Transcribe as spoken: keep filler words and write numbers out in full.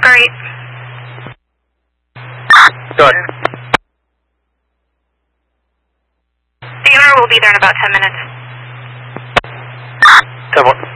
Car eight. Go ahead. The owner will be there in about ten minutes. ten one.